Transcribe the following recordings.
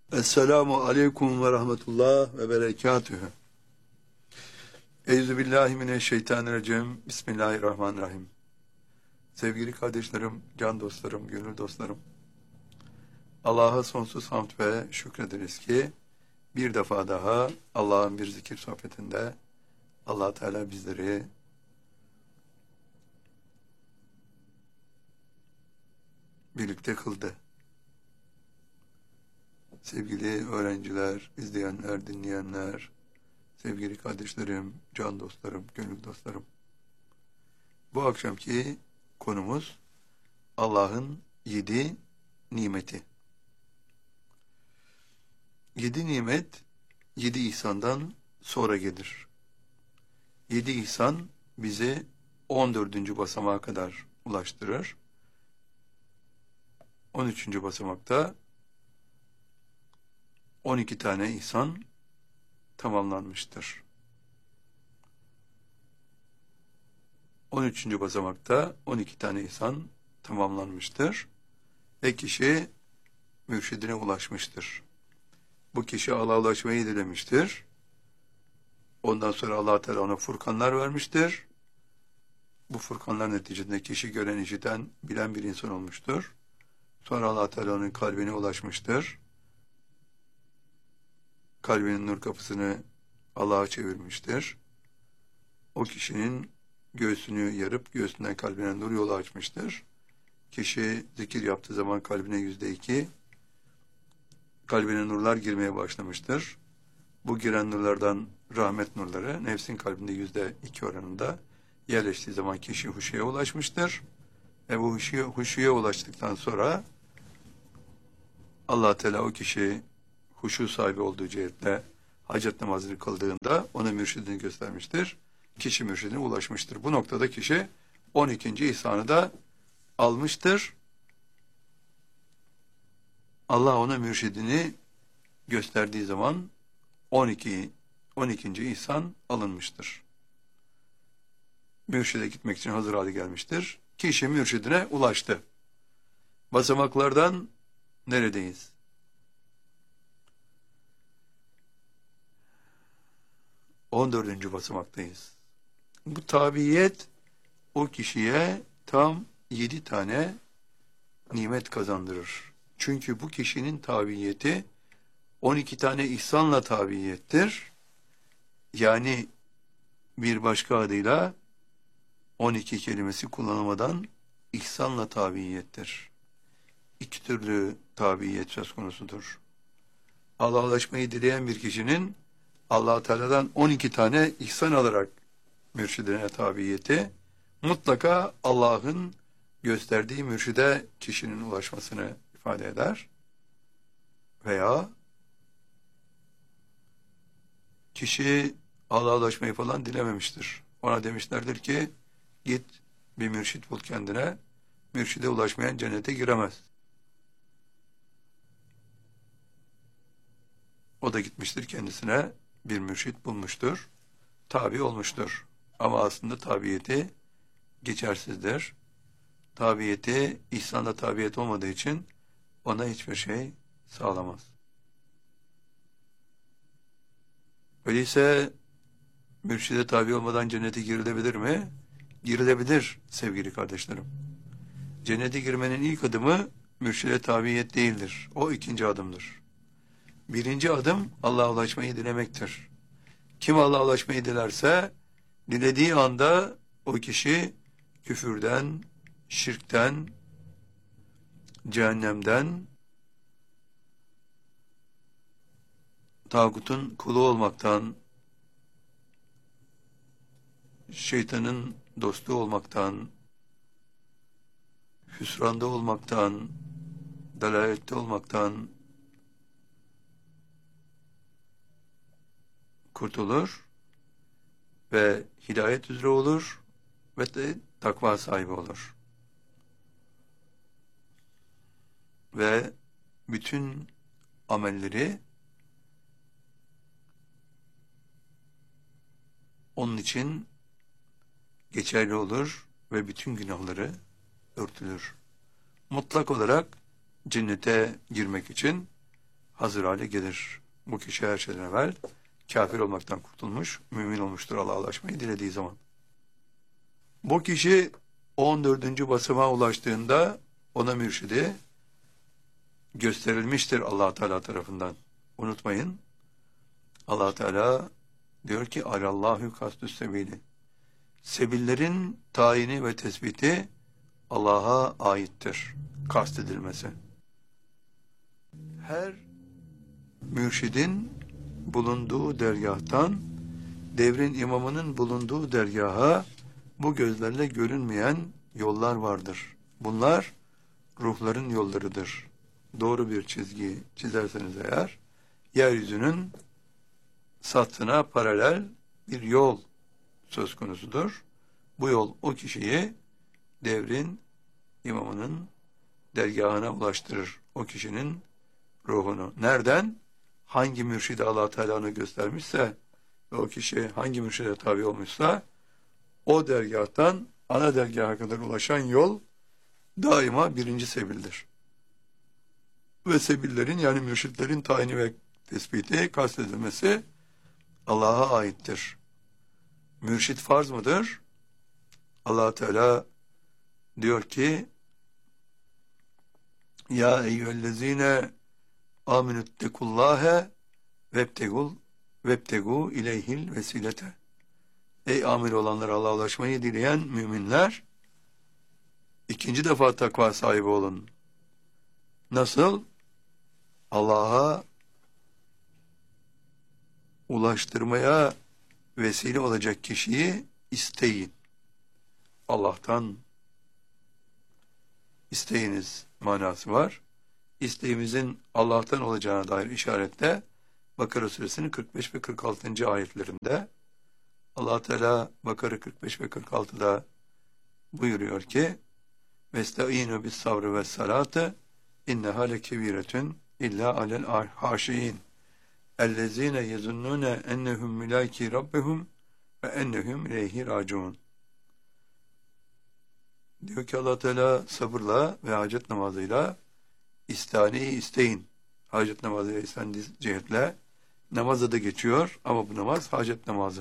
Esselamu aleyküm ve rahmetullah ve berekatühü. Euzubillahimineşşeytanirracim. Bismillahirrahmanirrahim. Sevgili kardeşlerim, can dostlarım, gönül dostlarım. Allah'a sonsuz hamd ve şükrederiz ki bir defa daha Allah'ın bir zikir sohbetinde Allah Teala bizleri birlikte kıldı. Sevgili öğrenciler, izleyenler, dinleyenler, sevgili kardeşlerim, can dostlarım, gönül dostlarım. Bu akşamki konumuz Allah'ın 7 nimeti. 7 nimet 7 ihsandan sonra gelir. 7 ihsan bizi 14. basamağa kadar ulaştırır. 13. basamakta 12 tane ihsan tamamlanmıştır. 13. basamakta 12 tane ihsan tamamlanmıştır ve kişi mürşidine ulaşmıştır. Bu kişi Allah'a ulaşmayı dilemiştir. Ondan sonra Allah Teala ona furkanlar vermiştir. Bu furkanlar neticesinde kişi gören, işiten, bilen bir insan olmuştur. Sonra Allah Teala onun kalbine ulaşmıştır. Kalbinin nur kapısını Allah'a çevirmiştir. O kişinin göğsünü yarıp göğsünden kalbine nur yolu açmıştır. Kişi zikir yaptığı zaman kalbine %2, kalbine nurlar girmeye başlamıştır. Bu giren nurlardan rahmet nurları nefsin kalbinde %2 oranında yerleştiği zaman kişi huşuya ulaşmıştır. Ve bu huşuya ulaştıktan sonra Allah Teala o kişi huşu sahibi olduğu cihetle hacet namazını kıldığında ona mürşidini göstermiştir. Kişi mürşidine ulaşmıştır. Bu noktada kişi 12. ihsanı da almıştır. Allah ona mürşidini gösterdiği zaman 12. ihsan alınmıştır. Mürşide gitmek için hazır hale gelmiştir. Kişi mürşidine ulaştı. Basamaklardan neredeyiz? 14. basamaktayız. Bu tabiyet o kişiye tam 7 tane nimet kazandırır. Çünkü bu kişinin tabiyeti 12 tane ihsanla tabiyettir. Yani bir başka adıyla 12 kelimesi kullanılmadan ihsanla tabiyettir. İki türlü tabiyet söz konusudur. Allah'a ulaşmayı dileyen bir kişinin Allah Teala'dan 12 tane ihsan alarak mürşidine tabiyeti mutlaka Allah'ın gösterdiği mürşide kişinin ulaşmasını ifade eder. Veya kişi Allah'a ulaşmayı falan dilememiştir. Ona demişlerdir ki git bir mürşit bul kendine. Mürşide ulaşmayan cennete giremez. O da gitmiştir kendisine bir mürşit bulmuştur. Tabi olmuştur. Ama aslında tabiyeti geçersizdir. Tabiyeti ihsanda tabiyet olmadığı için ona hiçbir şey sağlamaz. Öyleyse mürşide tabi olmadan cennete girilebilir mi? Girilebilir sevgili kardeşlerim. Cennete girmenin ilk adımı mürşide tabiyet değildir. O ikinci adımdır. Birinci adım Allah'a ulaşmayı dilemektir. Kim Allah'a ulaşmayı dilerse dilediği anda o kişi küfürden, şirkten, cehennemden, tağutun kulu olmaktan, şeytanın dostu olmaktan, hüsranda olmaktan, dalalette olmaktan kurtulur ve hidayet üzere olur ve de takva sahibi olur. Ve bütün amelleri onun için geçerli olur ve bütün günahları örtülür. Mutlak olarak cennete girmek için hazır hale gelir. Bu kişi her şeyden evvel kafir olmaktan kurtulmuş, mümin olmuştur Allah'a ulaşmayı dilediği zaman. Bu kişi 14. basamağa ulaştığında ona mürşidi gösterilmiştir Allah Teala tarafından. Unutmayın, Allah Teala diyor ki alallahu kastüs sebili. Sebillerin tayini ve tespiti Allah'a aittir. Kastedilmesi. Her mürşidin bulunduğu dergahtan devrin imamının bulunduğu dergaha bu gözlerle görünmeyen yollar vardır. Bunlar ruhların yollarıdır. Doğru bir çizgi çizerseniz eğer, yeryüzünün sathına paralel bir yol söz konusudur. Bu yol o kişiyi devrin imamının dergahına ulaştırır. O kişinin ruhunu. Nereden? Hangi mürşidi Allah Teala onu göstermişse ve o kişi hangi mürşide tabi olmuşsa o dergahtan ana dergaha kadar ulaşan yol daima birinci sebildir. Ve sebillerin yani mürşitlerin tayini ve tespiti, kastedilmesi Allah'a aittir. Mürşit farz mıdır? Allah Teala diyor ki ya eyyühellezine aminüttekullâhe vebtegu ileyhil vesilete. Ey amir olanlar, Allah'a ulaşmayı dileyen müminler, ikinci defa takva sahibi olun. Nasıl? Allah'a ulaştırmaya vesile olacak kişiyi isteyin. Allah'tan isteyiniz manası var. İsteğimizin Allah'tan olacağına dair işarette Bakara suresinin 45 ve 46. ayetlerinde Allah Teala Bakara 45 ve 46'da buyuruyor ki Vestaînû bis sabrı ve salâte inneha lekebiretun illa alel haşiyin ellezîne yezunnûne ennehum mülâki rabbihum ve ennehum ileyhi râciûn. Diyor ki Allah Teala sabırla ve hacet namazıyla istaneyi isteyin. Hacet namazıyla istendiği cihetle namaza da geçiyor ama bu namaz hacet namazı.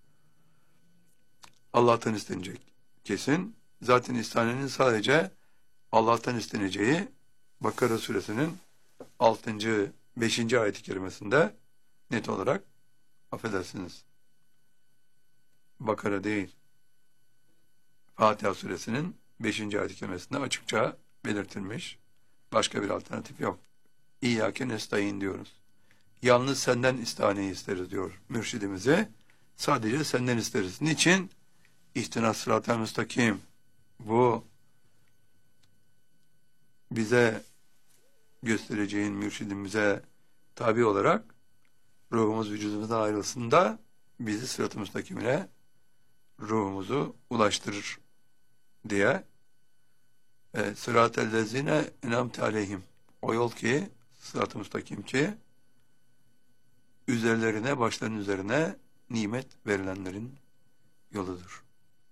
Allah'tan istenecek kesin. Zaten istanenin sadece Allah'tan isteneceği Bakara suresinin 6. 5. ayet-i kerimesinde net olarak, affedersiniz, Bakara değil, Fatiha suresinin 5. ayet-i kerimesinde açıkça belirtilmiş. Başka bir alternatif yok. İyyâke nestaîn diyoruz. Yalnız senden istaneyi isteriz diyor mürşidimize. Sadece senden isteriz. Niçin? İhtinas sıratel müstakim. Bu bize göstereceğin mürşidimize tabi olarak ruhumuz vücudumuzdan ayrılsın da bizi sırat-ı müstakimine ruhumuzu ulaştırır diye sırat-ı lezine enamte aleyhim. O yol ki, sırat-ı müstakim ki üzerlerine, başlarının üzerine nimet verilenlerin yoludur.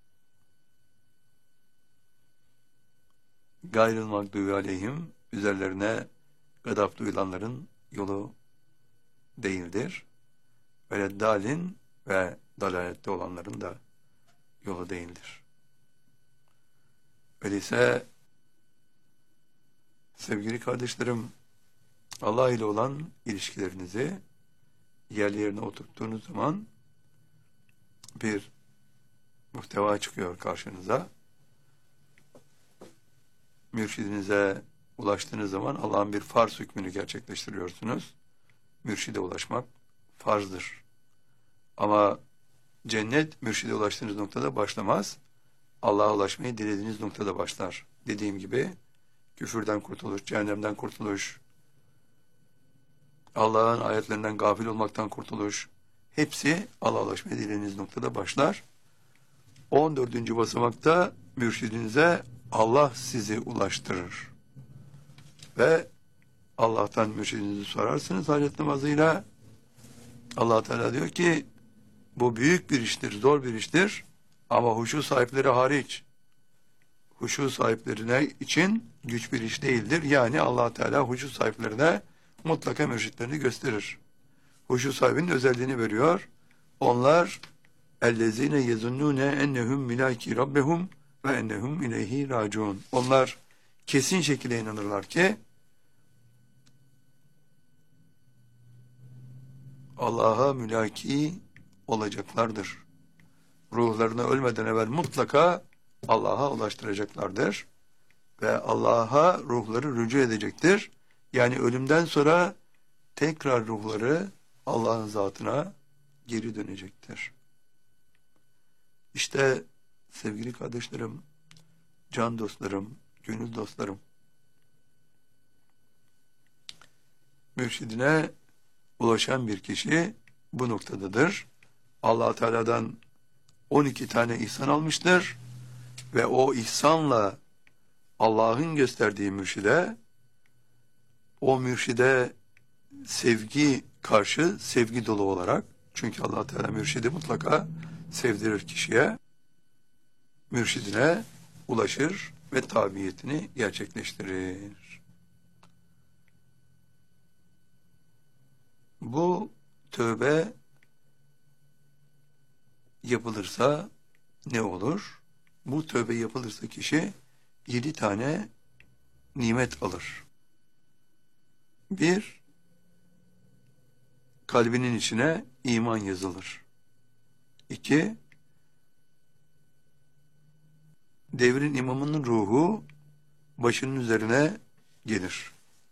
Gayrıl mağdubi aleyhim, üzerlerine gadap duyulanların yolu değildir. Ve dalin ve dalalette olanların da yolu değildir. Öyleyse sevgili kardeşlerim, Allah ile olan ilişkilerinizi yerlerine oturttuğunuz zaman bir muhteva çıkıyor karşınıza. Mürşidinize ulaştığınız zaman Allah'ın bir farz hükmünü gerçekleştiriyorsunuz. Mürşide ulaşmak farzdır. Ama cennet mürşide ulaştığınız noktada başlamaz. Allah'a ulaşmayı dilediğiniz noktada başlar. Dediğim gibi küfürden kurtuluş, cehennemden kurtuluş, Allah'ın ayetlerinden gafil olmaktan kurtuluş, hepsi Allah'a ulaşmayı dilediğiniz noktada başlar. 14. basamakta mürşidinize Allah sizi ulaştırır. Ve Allah'tan mürşidinizi sorarsınız hacet namazıyla. Allah Teala diyor ki bu büyük bir iştir, zor bir iştir ama huşu sahipleri hariç. Huşu sahiplerine için güç bir iş değildir. Yani Allah Teala huşu sahiplerine mutlaka mürşitlerini gösterir. Huşu sahibinin özelliğini veriyor. Onlar اَلَّذ۪ينَ يَزُنُّونَ اَنَّهُمْ مِلَاكِ رَبَّهُمْ وَاَنَّهُمْ اِلَيْهِ رَاجُونَ. Onlar kesin şekilde inanırlar ki Allah'a mülaki olacaklardır. Ruhlarını ölmeden evvel mutlaka Allah'a ulaştıracaklardır. Ve Allah'a ruhları rücu edecektir. Yani ölümden sonra tekrar ruhları Allah'ın zatına geri dönecektir. İşte sevgili kardeşlerim, can dostlarım, gönül dostlarım, mürşidine ulaşan bir kişi bu noktadadır. Allah Teala'dan 12 tane ihsan almıştır ve o ihsanla Allah'ın gösterdiği mürşide, o mürşide sevgi karşı sevgi dolu olarak, çünkü Allah Teala mürşidi mutlaka sevdirir kişiye, mürşidine ulaşır ve tabiyetini gerçekleştirir. Bu tövbe yapılırsa ne olur? Bu tövbe yapılırsa kişi 7 tane nimet alır. 1, kalbinin içine iman yazılır. 2, devrin imamının ruhu başının üzerine gelir.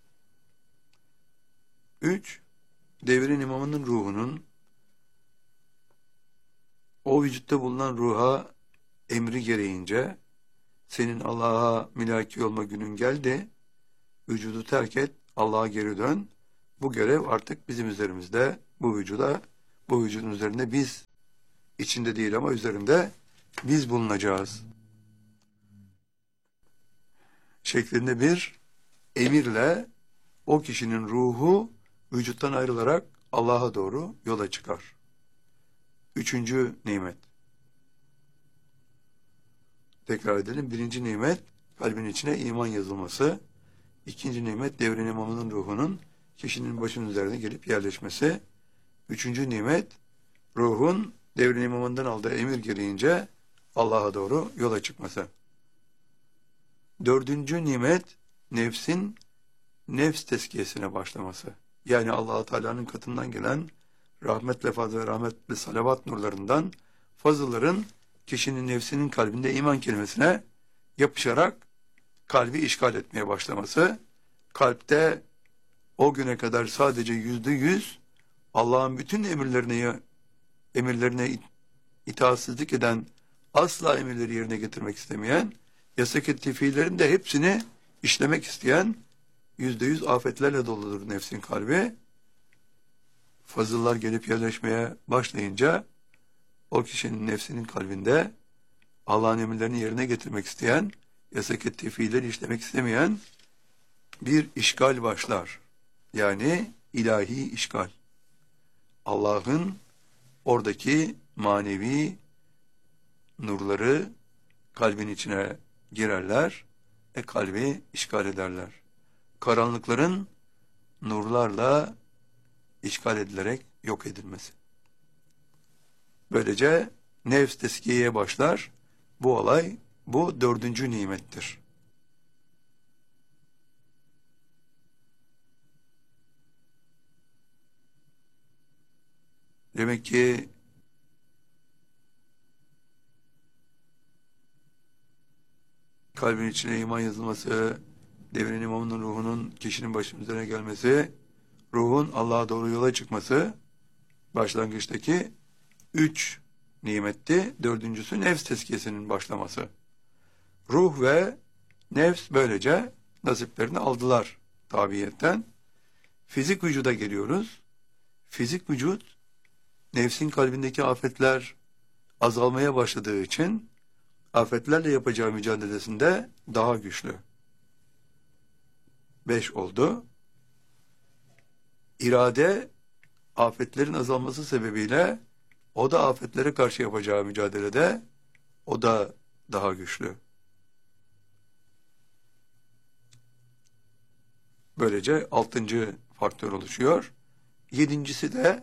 3, devrin imamının ruhunun o vücutta bulunan ruha emri gereğince senin Allah'a mülaki olma günün geldi, vücudu terk et, Allah'a geri dön. Bu görev artık bizim üzerimizde, bu vücudun üzerinde biz, içinde değil ama üzerinde biz bulunacağız şeklinde bir emirle o kişinin ruhu vücuttan ayrılarak Allah'a doğru yola çıkar. 3. nimet. Tekrar edelim. 1. nimet kalbin içine iman yazılması. 2. nimet devrin imamının ruhunun kişinin başının üzerine gelip yerleşmesi. 3. nimet ruhun devrin imamından aldığı emir gereğince Allah'a doğru yola çıkması. 4. nimet nefsin nefs tezkiyesine başlaması. Yani Allah-u Teala'nın katından gelen rahmet lefazı ve rahmetli salavat nurlarından fazılların kişinin nefsinin kalbinde iman kelimesine yapışarak kalbi işgal etmeye başlaması, kalpte o güne kadar sadece %100 Allah'ın bütün emirlerine itaatsizlik eden, asla emirleri yerine getirmek istemeyen, yasak ettiği fiillerin de hepsini işlemek isteyen %100 afetlerle doludur nefsin kalbi. Fazıllar gelip yerleşmeye başlayınca o kişinin nefsinin kalbinde Allah'ın emirlerini yerine getirmek isteyen, yasak ettiği fiilleri işlemek istemeyen bir işgal başlar. Yani ilahi işgal. Allah'ın oradaki manevi nurları kalbin içine girerler ve kalbi işgal ederler. Karanlıkların nurlarla işgal edilerek yok edilmesi. Böylece nefs teskiyeye başlar. Bu olay, bu 4. nimettir. Demek ki kalbin içine iman yazılması, devrin imamının ruhunun kişinin başının üzerine gelmesi, ruhun Allah'a doğru yola çıkması, başlangıçtaki 3 nimetti. 4.'sü nefs tezkiyesinin başlaması. Ruh ve nefs böylece nasiplerini aldılar tabiyetten. Fizik vücuda geliyoruz. Fizik vücut, nefsin kalbindeki afetler azalmaya başladığı için afetlerle yapacağı mücadelesinde daha güçlü. 5 oldu. İrade, afetlerin azalması sebebiyle o da afetlere karşı yapacağı mücadelede o da daha güçlü. Böylece 6. faktör oluşuyor. Yedincisi de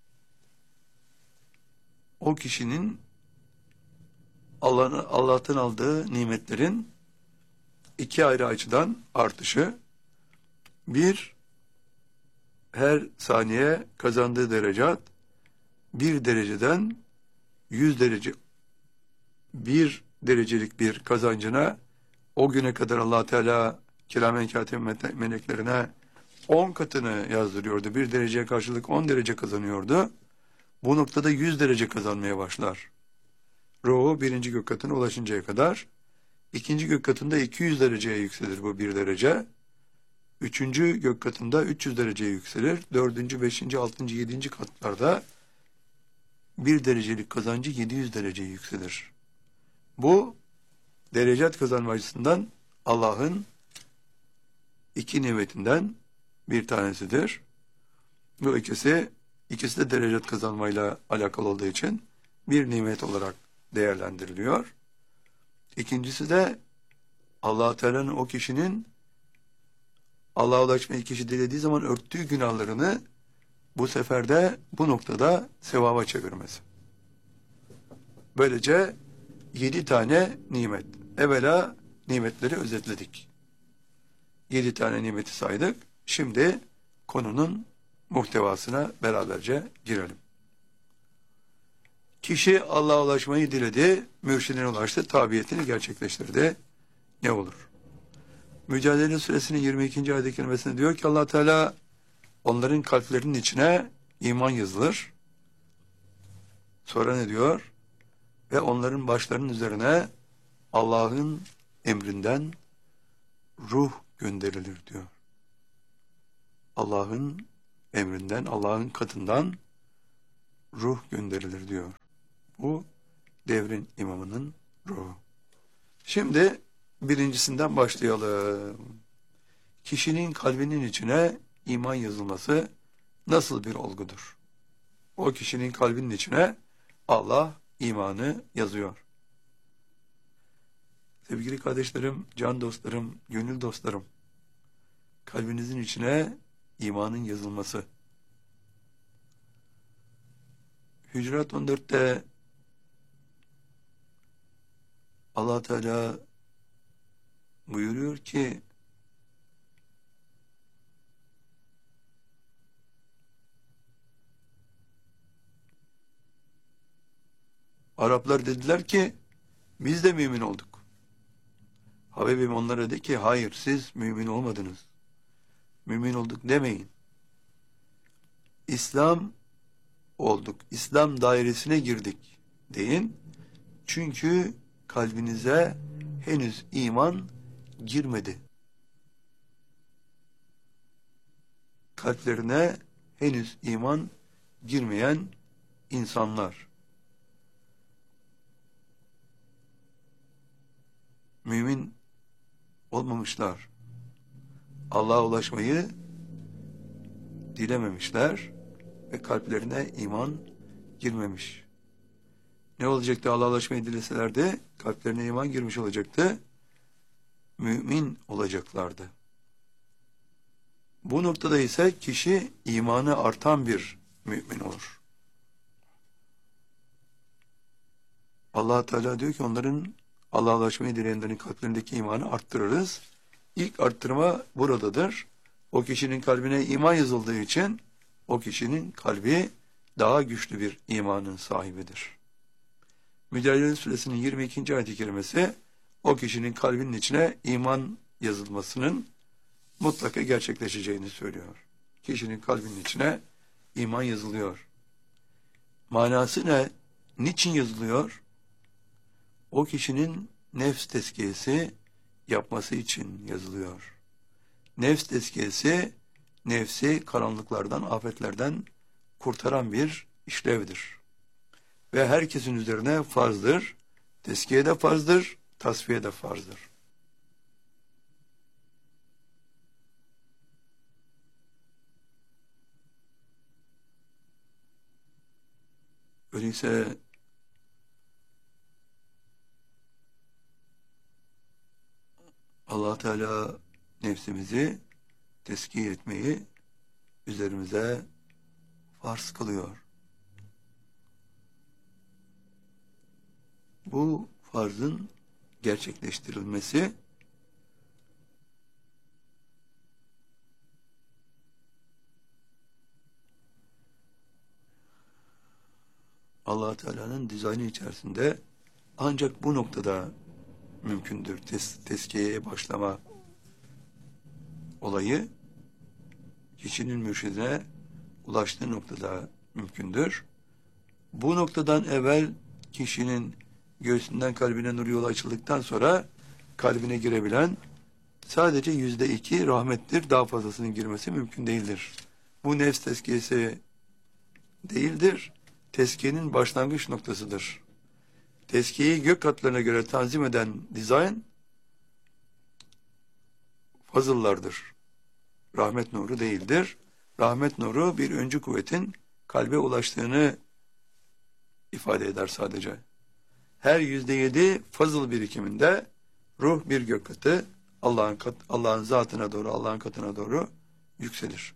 o kişinin Allah'tan aldığı nimetlerin iki ayrı açıdan artışı. Bir, her saniye kazandığı derecat bir dereceden 100 derece, bir derecelik bir kazancına o güne kadar Allah Teala kiramen katib meleklerine 10 katını yazdırıyordu. Bir dereceye karşılık 10 derece kazanıyordu. Bu noktada 100 derece kazanmaya başlar. Ruhu birinci gök katına ulaşıncaya kadar. İkinci gök katında 200 dereceye yükselir bu bir derece. Üçüncü gök katında 300 dereceye yükselir. Dördüncü, beşinci, altıncı, yedinci katlarda bir derecelik kazancı 700 dereceye yükselir. Bu derecat kazanma açısından Allah'ın iki nimetinden bir tanesidir. Bu ikisi de derecat kazanmayla alakalı olduğu için bir nimet olarak değerlendiriliyor. İkincisi de Allah Teala'nın o kişinin Allah'a ulaşmayı kişi dilediği zaman örttüğü günahlarını bu sefer de bu noktada sevaba çevirmesi. Böylece 7 tane nimet. Evvela nimetleri özetledik. 7 tane nimeti saydık. Şimdi konunun muhtevasına beraberce girelim. Kişi Allah'a ulaşmayı diledi, mürşidine ulaştı, tabiyetini gerçekleştirdi. Ne olur? Mücadele Suresinin 22. ayet-i kerimesinde diyor ki Allah Teala onların kalplerinin içine iman yazılır. Sonra ne diyor? Ve onların başlarının üzerine Allah'ın emrinden ruh gönderilir diyor. Allah'ın emrinden, Allah'ın katından ruh gönderilir diyor. Bu devrin imamının ruhu. Şimdi birincisinden başlayalım. Kişinin kalbinin içine iman yazılması nasıl bir olgudur? O kişinin kalbinin içine Allah imanı yazıyor. Sevgili kardeşlerim, can dostlarım, gönül dostlarım, kalbinizin içine imanın yazılması. Hücurat 14'te Allah Teala buyuruyor ki Araplar dediler ki biz de mümin olduk. Habibim onlara dedi ki hayır siz mümin olmadınız. Mümin olduk demeyin. İslam olduk. İslam dairesine girdik deyin. Çünkü kalbinize henüz iman girmedi. Kalplerine henüz iman girmeyen insanlar. Mümin olmamışlar. Allah'a ulaşmayı dilememişler ve kalplerine iman girmemiş. Ne olacaktı Allah'a ulaşmayı dileselerdi? Kalplerine iman girmiş olacaktı. Mümin olacaklardı. Bu noktada ise kişi imanı artan bir mümin olur. Allah Teala diyor ki onların Allah'a ulaşmayı dileyenlerin kalplerindeki imanı arttırırız. İlk arttırma buradadır. O kişinin kalbine iman yazıldığı için o kişinin kalbi daha güçlü bir imanın sahibidir. Mücadele Suresinin 22. ayet-i kerimesi o kişinin kalbinin içine iman yazılmasının mutlaka gerçekleşeceğini söylüyor. Kişinin kalbinin içine iman yazılıyor. Manası ne? Niçin yazılıyor? O kişinin nefs tezkiyesi yapması için yazılıyor. Nefs tezkiyesi, nefsi karanlıklardan, afetlerden kurtaran bir işlevdir. Ve herkesin üzerine farzdır. Tezkiye de farzdır, tasfiye de farzdır. Öyleyse Allah Teala nefsimizi tezkiye etmeyi üzerimize farz kılıyor. Bu farzın gerçekleştirilmesi Allah Teala'nın dizaynı içerisinde ancak bu noktada mümkündür. Tezkiyeye başlama olayı kişinin mürşidine ulaştığı noktada mümkündür. Bu noktadan evvel kişinin göğsünden kalbine nur yolu açıldıktan sonra kalbine girebilen sadece %2 rahmettir. Daha fazlasının girmesi mümkün değildir. Bu nefs tezkiyesi değildir. Tezkiyenin başlangıç noktasıdır. Tezkiyeyi gök katlarına göre tanzim eden dizayn fazıllardır. Rahmet nuru değildir. Rahmet nuru bir öncü kuvvetin kalbe ulaştığını ifade eder sadece. Her %7 fazıl birikiminde ruh bir gök katı Allah'ın zatına doğru, Allah'ın katına doğru yükselir.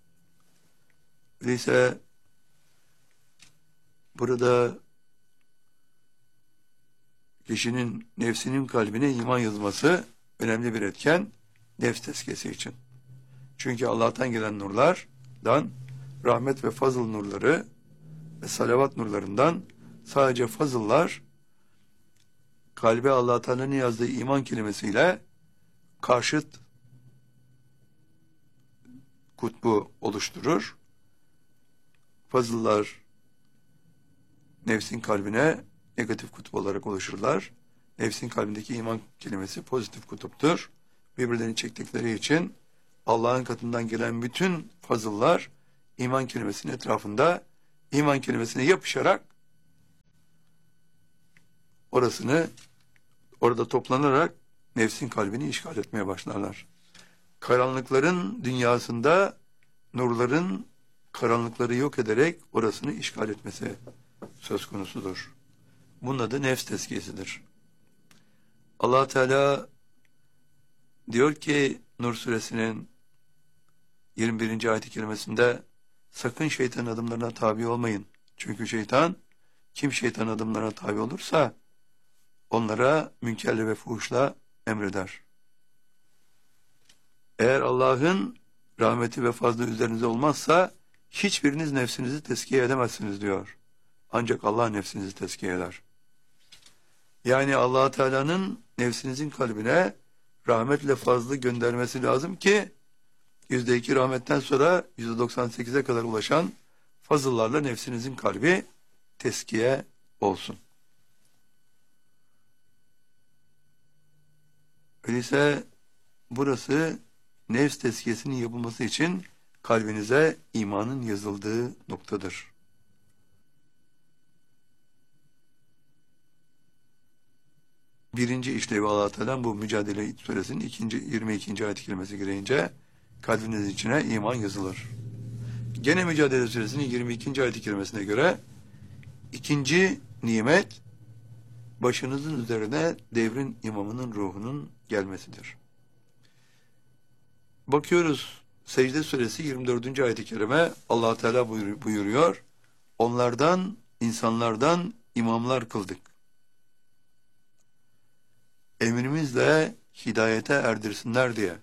Öyleyse burada kişinin nefsinin kalbine iman yazması önemli bir etken nefs tezkiyesi için. Çünkü Allah'tan gelen nurlardan rahmet ve fazıl nurları ve salavat nurlarından sadece fazıllar kalbe Allah Teala'nın yazdığı iman kelimesiyle karşıt kutbu oluşturur. Fazıllar nefsin kalbine negatif kutup olarak oluşurlar. Nefsin kalbindeki iman kelimesi pozitif kutuptur. Birbirlerini çektikleri için Allah'ın katından gelen bütün fazıllar iman kelimesinin etrafında iman kelimesine yapışarak orada toplanarak nefsin kalbini işgal etmeye başlarlar. Karanlıkların dünyasında nurların karanlıkları yok ederek orasını işgal etmesi söz konusudur. Bunun adı nefs tezkiyesidir. Allah Teala diyor ki Nur suresinin 21. ayet-i kerimesinde sakın şeytan adımlarına tabi olmayın. Çünkü kim şeytan adımlarına tabi olursa onlara münkerle ve fuhuşla emreder. Eğer Allah'ın rahmeti ve fazlı üzerinize olmazsa hiçbiriniz nefsinizi tezkiye edemezsiniz diyor. Ancak Allah nefsinizi tezkiye eder. Yani Allah Teala'nın nefsinizin kalbine rahmetle fazlı göndermesi lazım ki %2 rahmetten sonra %98'e kadar ulaşan fazıllarla nefsinizin kalbi tezkiye olsun. Öyleyse burası nefs tezkiyesinin yapılması için kalbinize imanın yazıldığı noktadır. Birinci işlevi Allah Teala bu Mücadele Suresinin 22. ayet-i kerimesi gereğince kalbiniz içine iman yazılır. Gene Mücadele Suresinin 22. ayet-i kerimesine göre ikinci nimet başınızın üzerine devrin imamının ruhunun gelmesidir. Bakıyoruz Secde Suresi 24. ayet-i kerime Allah Teala buyuruyor. Onlardan, insanlardan imamlar kıldık. Emrimizle hidayete erdirsinler diye.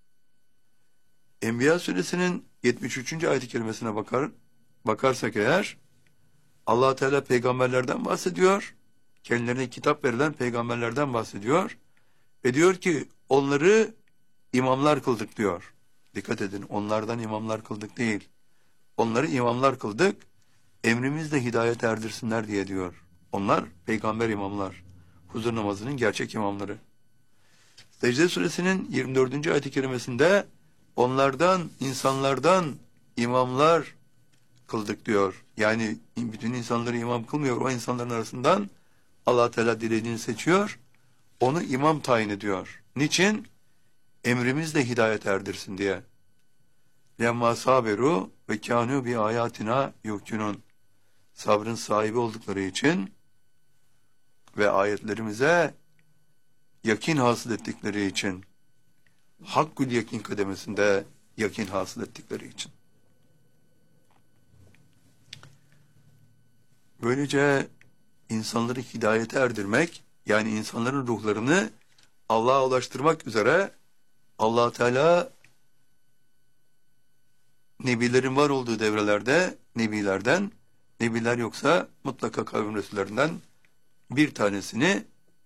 Enbiya Suresinin 73. ayet-i kerimesine bakarsak eğer Allah Teala peygamberlerden bahsediyor. Kendilerine kitap verilen peygamberlerden bahsediyor. Ve diyor ki onları imamlar kıldık diyor. Dikkat edin, onlardan imamlar kıldık değil. Onları imamlar kıldık. Emrimizle hidayet erdirsinler diye diyor. Onlar peygamber imamlar. Huzur namazının gerçek imamları. Secde Suresinin 24. ayet-i kerimesinde onlardan, insanlardan imamlar kıldık diyor. Yani bütün insanları imam kılmıyor. O insanların arasından Allah Teala dilediğini seçiyor. Onu imam tayin ediyor. Niçin? Emrimizle hidayet erdirsin diye. Lemma saberu ve kânû bi ayatina yuqinun. Sabrın sahibi oldukları için ve ayetlerimize yakin hasıl ettikleri için, hakkül yakin kademesinde yakin hasıl ettikleri için. Böylece insanları hidayete erdirmek, yani insanların ruhlarını Allah'a ulaştırmak üzere Allah Teala nebilerin var olduğu devrelerde nebilerden, nebiler yoksa mutlaka kavim resullerinden bir tanesini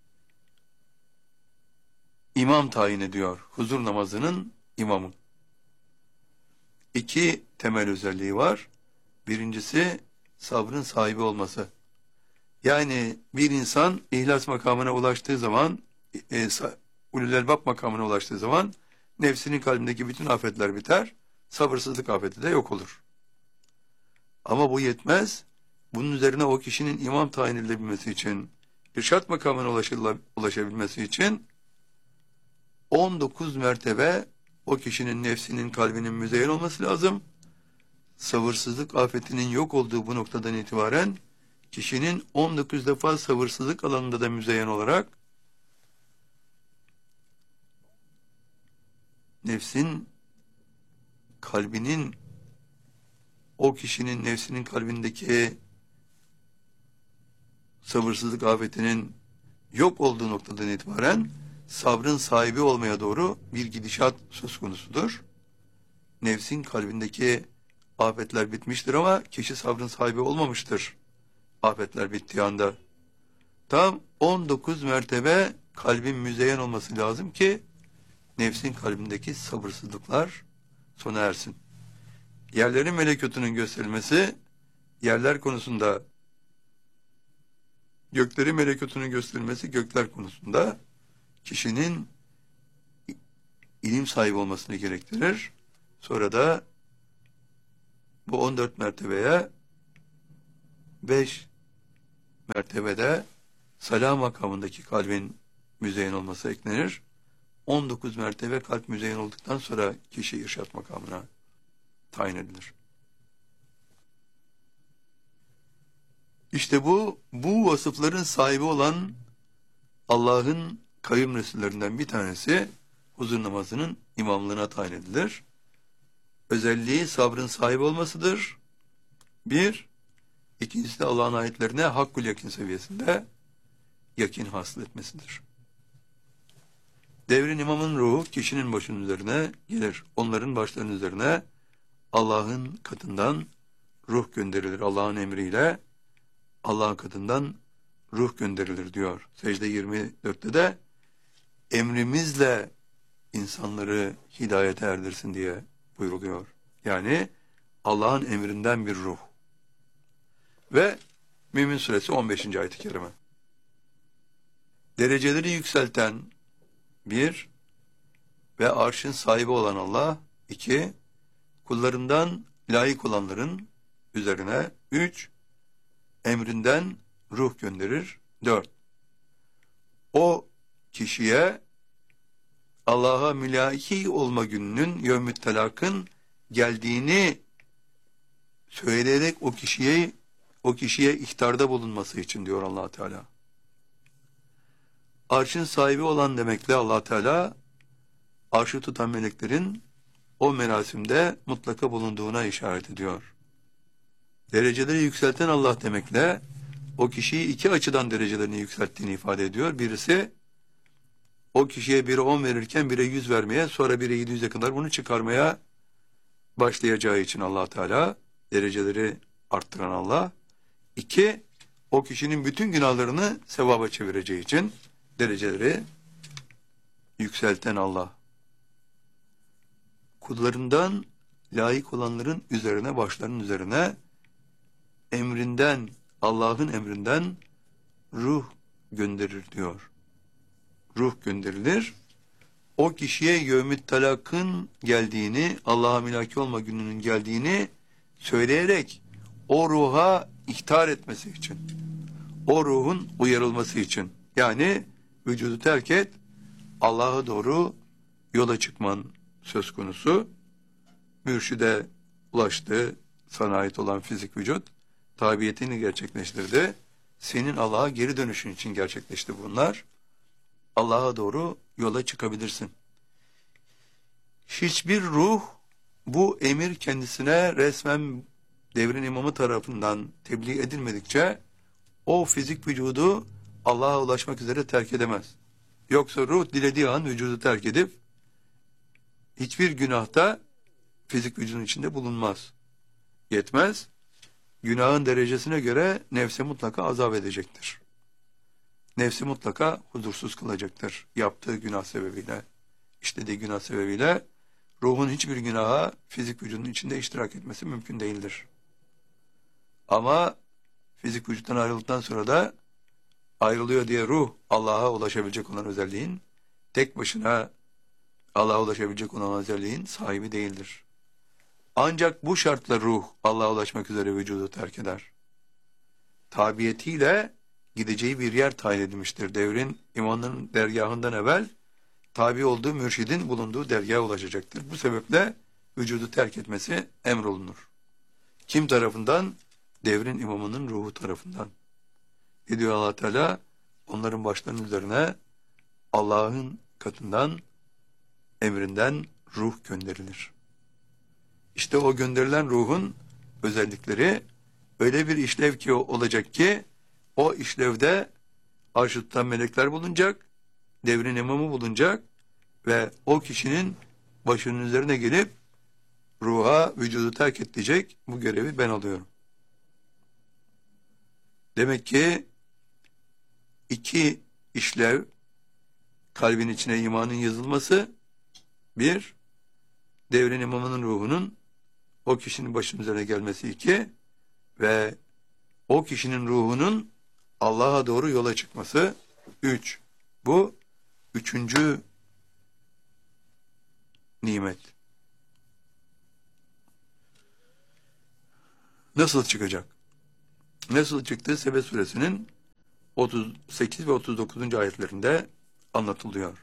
imam tayin ediyor. Huzur namazının imamı. İki temel özelliği var. Birincisi sabrın sahibi olması. Yani bir insan ihlas makamına ulaştığı zaman, ulul elbab makamına ulaştığı zaman nefsinin kalbindeki bütün afetler biter, sabırsızlık afeti de yok olur. Ama bu yetmez. Bunun üzerine o kişinin imam tayin edilebilmesi için, irşat makamına ulaşabilmesi için 19 mertebe o kişinin nefsinin, kalbinin müzeyyen olması lazım. Sabırsızlık afetinin yok olduğu bu noktadan itibaren kişinin 19 defa sabırsızlık alanında da müzeyyen olarak nefsin, kalbinin, o kişinin nefsinin kalbindeki sabırsızlık afetinin yok olduğu noktadan itibaren sabrın sahibi olmaya doğru bir gidişat söz konusudur. Nefsin kalbindeki afetler bitmiştir ama kişi sabrın sahibi olmamıştır. Afetler bittiği anda. Tam 19 mertebe kalbin müzeyyen olması lazım ki nefsin kalbindeki sabırsızlıklar sona ersin. Yerlerin melekutunun gösterilmesi, yerler konusunda, göklerin melekutunun gösterilmesi, gökler konusunda kişinin ilim sahibi olmasını gerektirir. Sonra da bu 14 mertebeye 5 mertebede salah makamındaki kalbin müzeyyen olması eklenir. 19 mertebe kalp müzeyyen olduktan sonra kişi irşat makamına tayin edilir. İşte bu vasıfların sahibi olan Allah'ın kavim resullerinden bir tanesi huzur namazının imamlığına tayin edilir. Özelliği sabrın sahibi olmasıdır. Bir, ikincisi de Allah'ın ayetlerine hakkul yakin seviyesinde yakin hasıl etmesidir. Devrin imamın ruhu kişinin başının üzerine gelir. Onların başlarının üzerine Allah'ın katından ruh gönderilir. Allah'ın emriyle Allah'ın katından ruh gönderilir diyor. Secde 24'te de emrimizle insanları hidayete erdirsin diye buyruluyor. Yani Allah'ın emrinden bir ruh. Ve Mümin Suresi 15. ayet-i kerime. Dereceleri yükselten bir ve arşın sahibi olan Allah, iki, kullarından layık olanların üzerine, üç, emrinden ruh gönderir, dört, o kişiye Allah'a mülaki olma gününün, yevmü telakın geldiğini söyleyerek o kişiye ihtarda bulunması için diyor Allah Teala. Arşın sahibi olan demekle Allah Teala arşı tutan meleklerin o merasimde mutlaka bulunduğuna işaret ediyor. Dereceleri yükselten Allah demekle o kişiyi iki açıdan derecelerini yükselttiğini ifade ediyor. Birisi o kişiye biri 10 verirken bire 100 vermeye, sonra bire 700'e kadar bunu çıkarmaya başlayacağı için Allah Teala dereceleri arttıran Allah. İki, o kişinin bütün günahlarını sevaba çevireceği için dereceleri yükselten Allah. Kullarından layık olanların üzerine, başlarının üzerine emrinden, Allah'ın emrinden ruh gönderir diyor. Ruh gönderilir. O kişiye yevmü talakın geldiğini, Allah'a mülaki olma gününün geldiğini söyleyerek o ruha ihtar etmesi için, o ruhun uyarılması için, yani vücudu terk et, Allah'a doğru yola çıkman söz konusu. Mürşide ulaştı, sana ait olan fizik vücut, tabiyetini gerçekleştirdi. Senin Allah'a geri dönüşün için gerçekleşti bunlar. Allah'a doğru yola çıkabilirsin. Hiçbir ruh bu emir kendisine resmen devrin imamı tarafından tebliğ edilmedikçe o fizik vücudu Allah'a ulaşmak üzere terk edemez. Yoksa ruh dilediği an vücudu terk edip hiçbir günahta fizik vücudun içinde bulunmaz. Yetmez. Günahın derecesine göre nefsi mutlaka azap edecektir. Nefsi mutlaka huzursuz kılacaktır. Yaptığı günah sebebiyle, işlediği günah sebebiyle ruhun hiçbir günaha fizik vücudun içinde iştirak etmesi mümkün değildir. Ama fizik vücuttan ayrıldıktan sonra da ayrılıyor diye ruh Allah'a ulaşabilecek olan özelliğin, tek başına Allah'a ulaşabilecek olan özelliğin sahibi değildir. Ancak bu şartla ruh Allah'a ulaşmak üzere vücudu terk eder. Tabiyetiyle gideceği bir yer tayin edilmiştir. Devrin imamının dergahından evvel tabi olduğu mürşidin bulunduğu dergaha ulaşacaktır. Bu sebeple vücudu terk etmesi emrolunur. Kim tarafından? Devrin imamının ruhu tarafından. Ne diyor Allah Teala? Onların başlarının üzerine Allah'ın katından, emrinden ruh gönderilir. İşte o gönderilen ruhun özellikleri öyle bir işlev ki olacak ki o işlevde arş-ı tutan melekler bulunacak, devrin imamı bulunacak ve o kişinin başının üzerine gelip ruha vücudu terk et diyecek, bu görevi ben alıyorum. Demek ki iki işlev, kalbin içine imanın yazılması, bir, devrin imamının ruhunun o kişinin başının üzerine gelmesi, iki, ve o kişinin ruhunun Allah'a doğru yola çıkması, üç. Bu üçüncü nimet. Nasıl çıkacak? Nasıl çıktığı Sebe suresinin 38 ve 39. ayetlerinde anlatılıyor.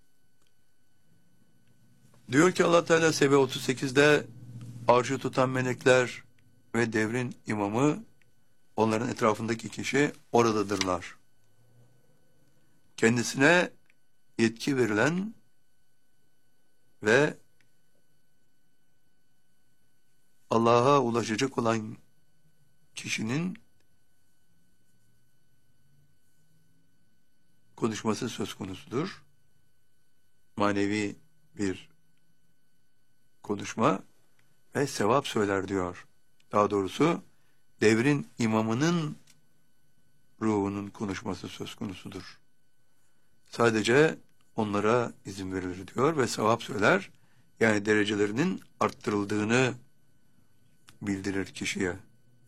Diyor ki Allah Teala Sebe 38'de arşı tutan melekler ve devrin imamı, onların etrafındaki kişi oradadırlar. Kendisine yetki verilen ve Allah'a ulaşacak olan kişinin konuşması söz konusudur. Manevi bir konuşma ve sevap söyler diyor. Daha doğrusu devrin imamının ruhunun konuşması söz konusudur. Sadece onlara izin verilir diyor ve sevap söyler. Yani derecelerinin arttırıldığını bildirir kişiye.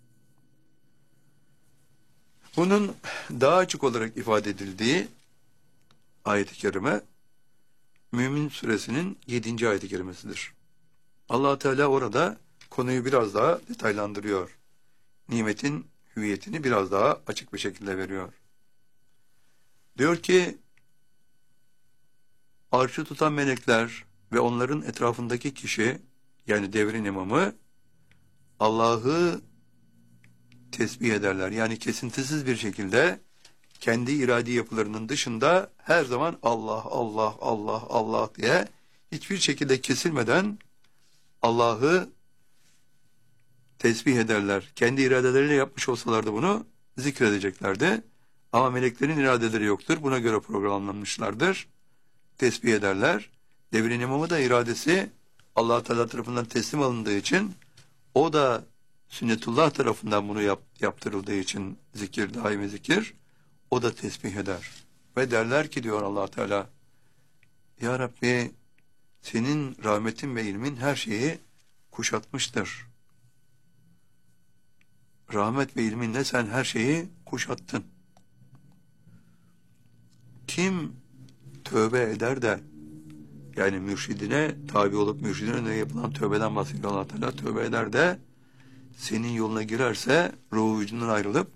Bunun daha açık olarak ifade edildiği ayet-i kerime Mümin suresinin 7. ayet-i kerimesidir. Allah Teala orada konuyu biraz daha detaylandırıyor. Nimetin hüviyetini biraz daha açık bir şekilde veriyor. Diyor ki, arşı tutan melekler ve onların etrafındaki kişi, yani devrin imamı, Allah'ı tesbih ederler. Yani kesintisiz bir şekilde kendi iradi yapılarının dışında her zaman Allah, Allah, Allah, Allah diye hiçbir şekilde kesilmeden Allah'ı tesbih ederler. Kendi iradeleriyle yapmış olsalardı bunu zikredeceklerdi. Ama meleklerin iradeleri yoktur. Buna göre programlanmışlardır. Tesbih ederler. Devrin imamı da iradesi Allah Teala tarafından teslim alındığı için, o da sünnetullah tarafından bunu yaptırıldığı için zikir, daimi zikir, o da tesbih eder. Ve derler ki diyor Allah Teala, Ya Rabbi, senin rahmetin ve ilmin her şeyi kuşatmıştır. Rahmet ve ilminle sen her şeyi kuşattın. Kim tövbe eder de, yani mürşidine tabi olup mürşidin önüne yapılan tövbeden bahsediyor Allah Teala, tövbe eder de senin yoluna girerse, ruhu vücudundan ayrılıp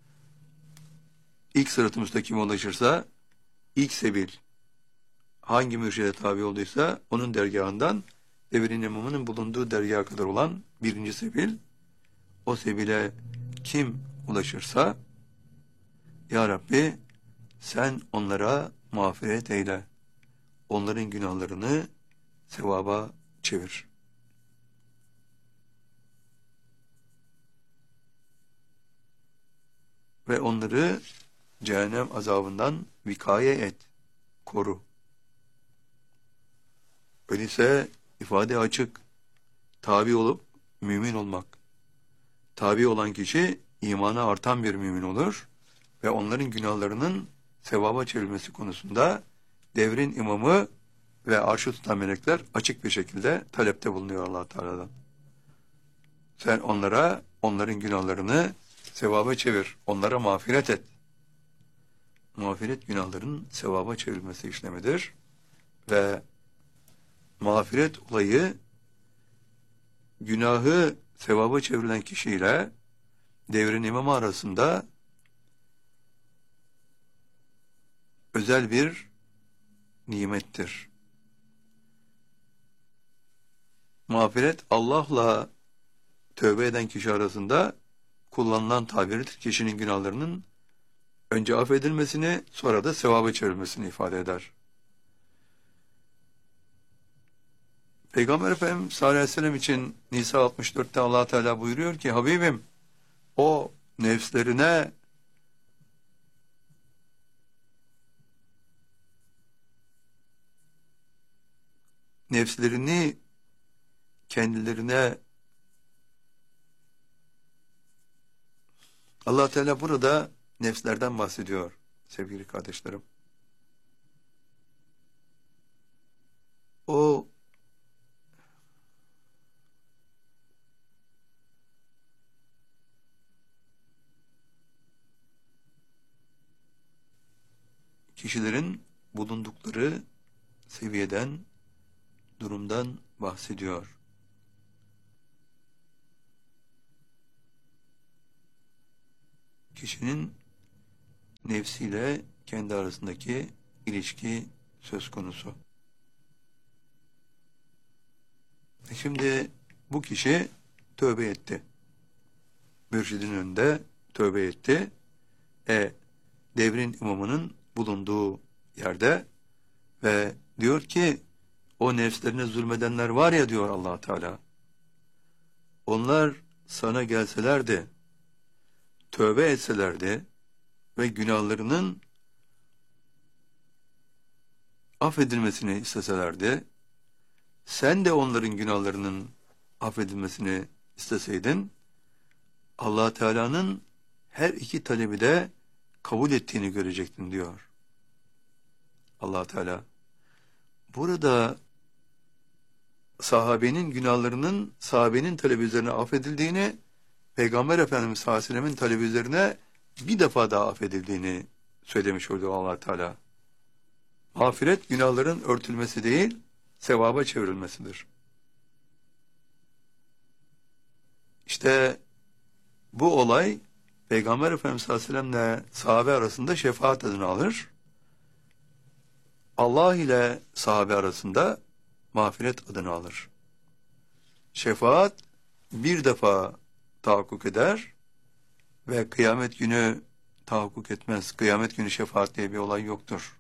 ilk sırat-ı müstakime ulaşırsa, ilk sebil hangi mürşide tabi olduysa onun dergahından devrin imamının bulunduğu dergaha kadar olan birinci sebil, o sebile kim ulaşırsa, Ya Rabbi sen onlara mağfiret eyle, onların günahlarını sevaba çevir. ve onları cehennem azabından vikaye et, koru. Öyleyse ifade açık, tabi olup mümin olmak. Tabi olan kişi imana artan bir mümin olur ve onların günahlarının sevaba çevrilmesi konusunda devrin imamı ve arşı tutan melekler açık bir şekilde talepte bulunuyor Allah Teala'dan. Sen onlara, onların günahlarını sevaba çevir, onlara mağfiret et. Mağfiret günahların sevaba çevrilmesi işlemidir ve mağfiret olayı günahı sevaba çevrilen kişiyle devrin imamı arasında özel bir nimettir. Mağfiret Allah'la tövbe eden kişi arasında kullanılan tabirdir. Kişinin günahlarının önce affedilmesini, sonra da sevaba çevrilmesini ifade eder. Peygamber Efendimiz sallallahu aleyhi ve sellem için Nisa 64'te Allah Teala buyuruyor ki, Habibim, o nefslerini kendilerine, Allah Teala burada nefslerden bahsediyor sevgili kardeşlerim. O kişilerin bulundukları seviyeden, durumdan bahsediyor. Kişinin nefsiyle kendi arasındaki ilişki söz konusu. Şimdi bu kişi tövbe etti. Mürşidin önünde tövbe etti. Devrin imamının bulunduğu yerde ve diyor ki, o nefslerine zulmedenler var ya, diyor Allah Teala, onlar sana gelselerdi, tövbe etselerdi ve günahlarının affedilmesini isteselerdi, sen de onların günahlarının affedilmesini isteseydin, Allah Teala'nın her iki talebi de kabul ettiğini görecektin, diyor Allah Teala. Burada sahabenin günahlarının sahabenin talebi üzerine affedildiğini, Peygamber Efendimiz sallallahu aleyhi ve sellem'in talebi üzerine bir defa daha affedildiğini söylemiş oldu Allah Teala. Mağfiret günahların örtülmesi değil, sevaba çevrilmesidir. İşte bu olay Peygamber Efendimiz sallallahu aleyhi ve sellem'le sahabe arasında şefaat adını alır. Allah ile sahabe arasında mağfiret adını alır. Şefaat bir defa tahakkuk eder ve kıyamet günü tahakkuk etmez. Kıyamet günü şefaat diye bir olay yoktur.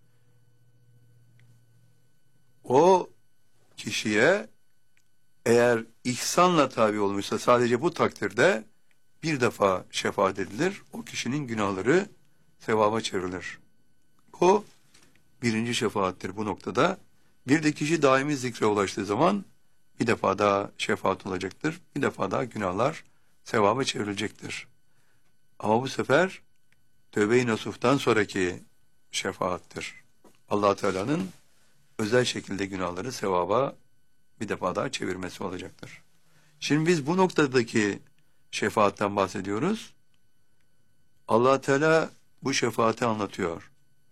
O kişiye eğer ihsanla tabi olmuşsa sadece bu takdirde bir defa şefaat edilir. O kişinin günahları sevaba çevrilir. Bu birinci şefaattir bu noktada. Bir de kişi daimi zikre ulaştığı zaman bir defa daha şefaat olacaktır. Bir defa daha günahlar sevaba çevrilecektir. Ama bu sefer tövbe-i nasuhtan sonraki şefaattir. Allah Teala'nın özel şekilde günahları sevaba bir defa daha çevirmesi olacaktır. Şimdi biz bu noktadaki şefaatten bahsediyoruz. Allah Teala bu şefaati anlatıyor.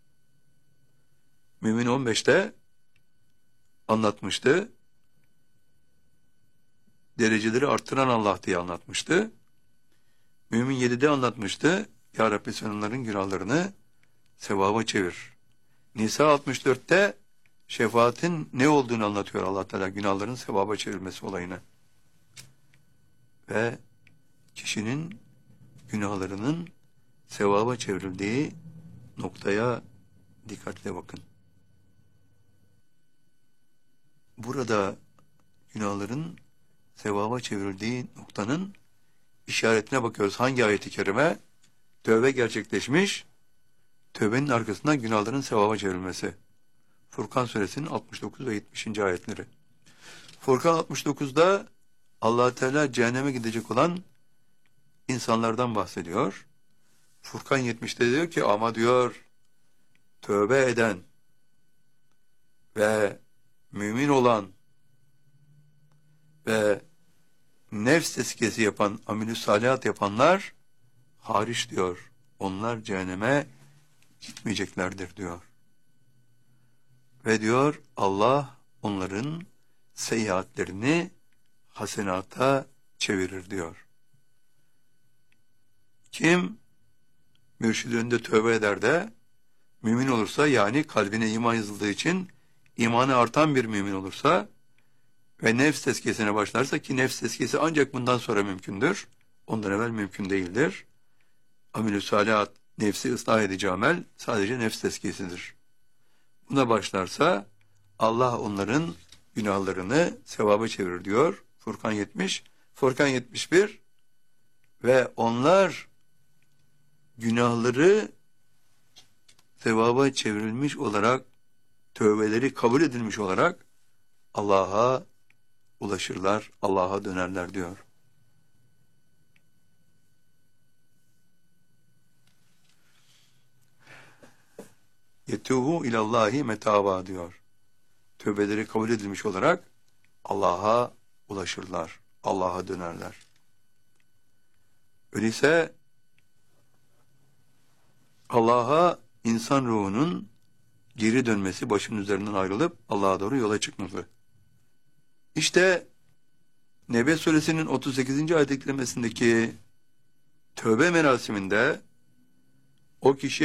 Mümin 15'te anlatmıştı. Dereceleri arttıran Allah diye anlatmıştı. Mümin 7'de anlatmıştı. Ya Rabbi, sen onların günahlarını sevaba çevir. Nisa 64'te şefaatin ne olduğunu anlatıyor Allah Teala, günahların sevaba çevrilmesi olayını. Ve kişinin günahlarının sevaba çevrildiği noktaya dikkatle bakın. Burada günahların sevaba çevrildiği noktanın işaretine bakıyoruz. Hangi ayet-i kerime? Tövbe gerçekleşmiş, tövbenin arkasından günahların sevaba çevrilmesi. Furkan suresinin 69 ve 70. ayetleri. Furkan 69'da Allah Teala cehenneme gidecek olan insanlardan bahsediyor. Furkan 70'te diyor ki ama diyor tövbe eden ve mümin olan ve nefs tezkiyesi yapan, amilü salihat yapanlar hariç diyor. Onlar cehenneme gitmeyeceklerdir diyor. Ve diyor Allah onların seyyiatlerini hasenata çevirir diyor. Kim mürşid önünde tövbe eder de mümin olursa, yani kalbine iman yazıldığı için imanı artan bir mümin olursa ve nefs tezkiyesine başlarsa, ki nefs tezkiyesi ancak bundan sonra mümkündür. Ondan evvel mümkün değildir. Amel-i salihat, nefsi ıslah edici amel sadece nefs tezkiyesidir. Buna başlarsa Allah onların günahlarını sevaba çevirir diyor. Furkan 70, Furkan 71 ve onlar günahları sevaba çevrilmiş olarak, tövbeleri kabul edilmiş olarak Allah'a ulaşırlar, Allah'a dönerler diyor. Yetubu ilallahi metaba diyor. Tövbeleri kabul edilmiş olarak Allah'a ulaşırlar, Allah'a dönerler. Öyleyse Allah'a insan ruhunun geri dönmesi, başının üzerinden ayrılıp Allah'a doğru yola çıkması. İşte Nebe suresinin 38. ayet eklemesindeki tövbe merasiminde o kişi